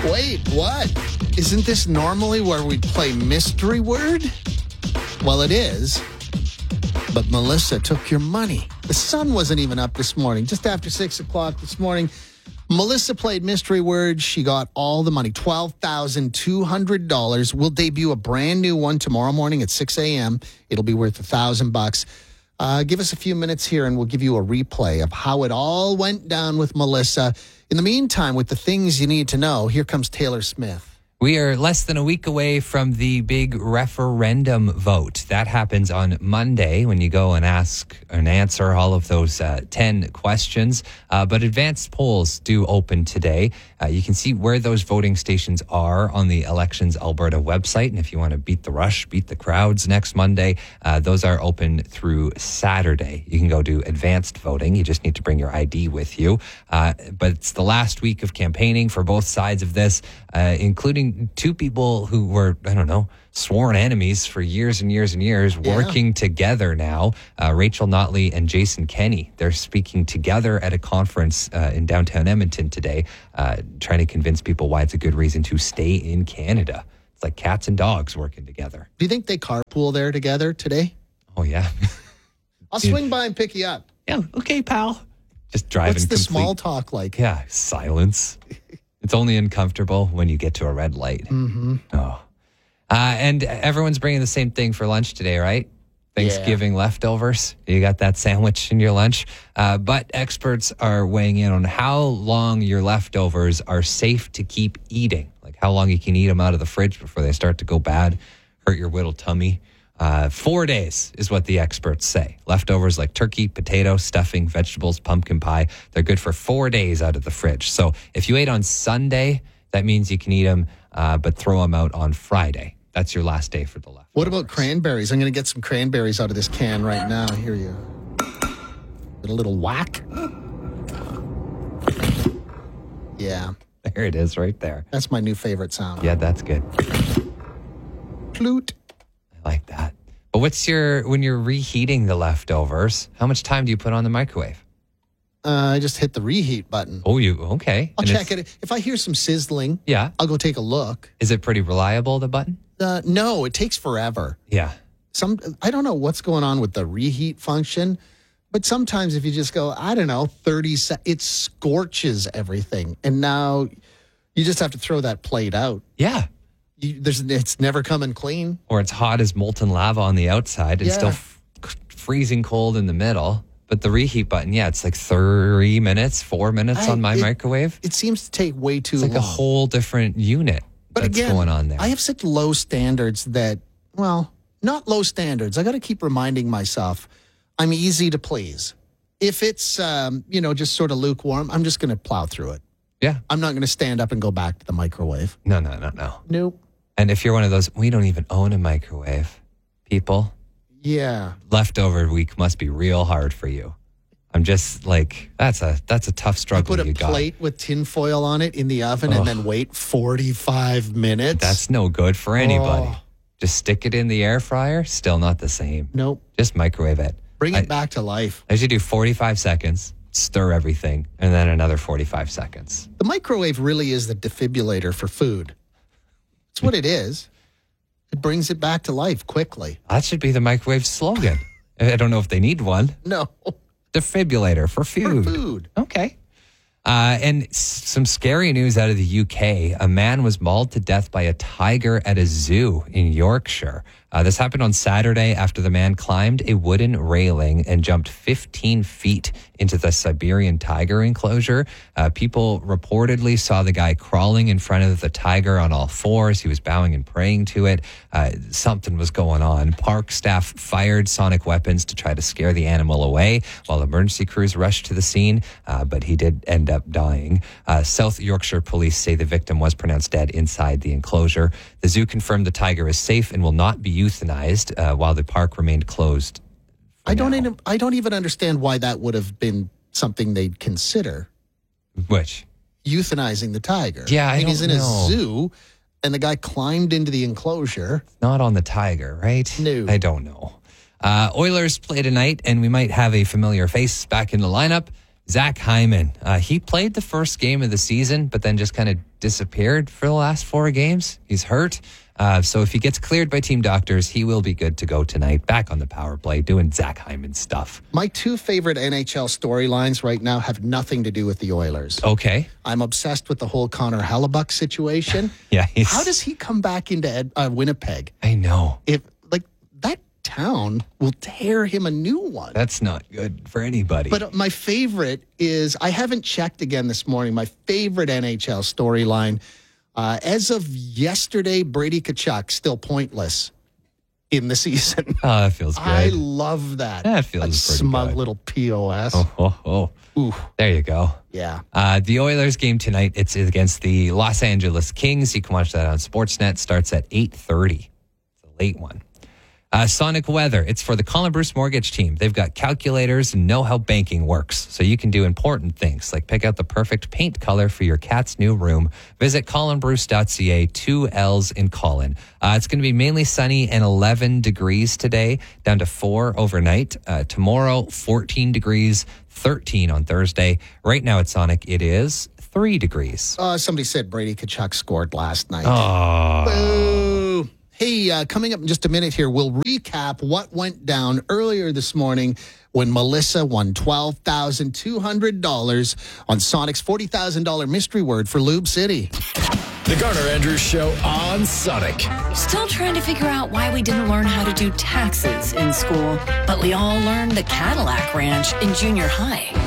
Wait, what? Isn't this normally where we play mystery word? Well, it is. But Melissa took your money. The sun wasn't even up this morning. Just after 6 o'clock this morning, Melissa played mystery word. She got all the money, $12,200. We'll debut a brand new one tomorrow morning at 6 a.m. It'll be worth $1,000. Give us a few minutes here and we'll give you a replay of how it all went down with Melissa. In the meantime, with the things you need to know, here comes Taylor Smith. We are less than a week away from the big referendum vote. That happens on Monday when you go and ask and answer all of those 10 questions. But advanced polls do open today. You can see where those voting stations are on the Elections Alberta website. And if you want to beat the rush, beat the crowds next Monday, those are open through Saturday. You can go do advanced voting. You just need to bring your ID with you. But it's the last week of campaigning for both sides of this, including two people who were, sworn enemies for years and years and years, working together now. Rachel Notley and Jason Kenney. They're speaking together at a conference in downtown Edmonton today, trying to convince people why it's a good reason to stay in Canada. It's like cats and dogs working together. Do you think they carpool there together today? Oh, yeah. I'll swing by and pick you up. Yeah, okay, pal. Just driving. What's the small talk like? Yeah, silence. It's only uncomfortable when you get to a red light. Mm-hmm. Oh. And everyone's bringing the same thing for lunch today, right? Thanksgiving leftovers. You got that sandwich in your lunch. But experts are weighing in on how long your leftovers are safe to keep eating. Like how long you can eat them out of the fridge before they start to go bad, hurt your little tummy. 4 days is what the experts say. Leftovers like turkey, potato, stuffing, vegetables, pumpkin pie, they're good for 4 days out of the fridge. So if you ate on Sunday, that means you can eat them, but throw them out on Friday. That's your last day for the leftovers. What about cranberries? I'm going to get some cranberries out of this can right now. Here you get a little whack. Yeah. There it is right there. That's my new favorite sound. Yeah, that's good. Flute. I like that. But when you're reheating the leftovers, how much time do you put on the microwave? I just hit the reheat button. Oh, okay. I'll check it. If I hear some sizzling, I'll go take a look. Is it pretty reliable, the button? No, it takes forever. Yeah. I don't know what's going on with the reheat function, but sometimes if you just go, 30 seconds, it scorches everything. And now you just have to throw that plate out. Yeah. It's never coming clean. Or it's hot as molten lava on the outside and still freezing cold in the middle. But the reheat button, it's like 4 minutes on my microwave. It seems to take way too long. It's like a whole different unit that's going on there. I have such low standards that, not low standards. I got to keep reminding myself I'm easy to please. If it's, just sort of lukewarm, I'm just going to plow through it. Yeah. I'm not going to stand up and go back to the microwave. No. Nope. And if you're one of those, we don't even own a microwave, people. Yeah. Leftover week must be real hard for you. I'm just like, that's a tough struggle. You put a plate with tinfoil on it in the oven and then wait 45 minutes. That's no good for anybody. Just stick it in the air fryer. Still not the same. Nope. Just microwave it. Bring it back to life. I should do 45 seconds, stir everything, and then another 45 seconds. The microwave really is the defibrillator for food. That's what it is. It brings it back to life quickly. That should be the microwave slogan. I don't know if they need one. No. Defibrillator for food. For food. Okay. And some scary news out of the UK. A man was mauled to death by a tiger at a zoo in Yorkshire. This happened on Saturday after the man climbed a wooden railing and jumped 15 feet into the Siberian tiger enclosure. People reportedly saw the guy crawling in front of the tiger on all fours. He was bowing and praying to it. Something was going on. Park staff fired sonic weapons to try to scare the animal away while emergency crews rushed to the scene, but he did end up dying. South Yorkshire police say the victim was pronounced dead inside the enclosure. The zoo confirmed the tiger is safe and will not be euthanized while the park remained closed. I don't even understand why that would have been something they'd consider. Which? Euthanizing the tiger. Yeah, I mean, he's in a zoo, and the guy climbed into the enclosure. Not on the tiger, right? No. I don't know. Oilers play tonight, and we might have a familiar face back in the lineup. Zach Hyman, he played the first game of the season, but then just kind of disappeared for the last 4 games. He's hurt. So if he gets cleared by team doctors, he will be good to go tonight. Back on the power play, doing Zach Hyman stuff. My 2 favorite NHL storylines right now have nothing to do with the Oilers. Okay. I'm obsessed with the whole Connor Hellebuck situation. Yeah. How does he come back into Winnipeg? I know. If that town will tear him a new one. That's not good for anybody. But my favorite is, I haven't checked again this morning, my favorite NHL storyline, as of yesterday, Brady Tkachuk still pointless in the season. Oh, that feels good. I love that. That feels pretty smug good. little POS. Oh. Ooh. There you go. Yeah. The Oilers game tonight, it's against the Los Angeles Kings. You can watch that on Sportsnet. Starts at 8:30. It's a late one. Sonic weather. It's for the Colin Bruce Mortgage team. They've got calculators and know how banking works. So you can do important things like pick out the perfect paint color for your cat's new room. Visit colinbruce.ca, 2 L's in Colin. It's going to be mainly sunny and 11 degrees today, down to 4 overnight. Tomorrow, 14 degrees, 13 on Thursday. Right now at Sonic, it is 3 degrees. Somebody said Brady Tkachuk scored last night. Oh. Boo. Hey, coming up in just a minute here, we'll recap what went down earlier this morning when Melissa won $12,200 on Sonic's $40,000 mystery word for Lube City. The Garner Andrews Show on Sonic. Still trying to figure out why we didn't learn how to do taxes in school, but we all learned the Cadillac Ranch in junior high.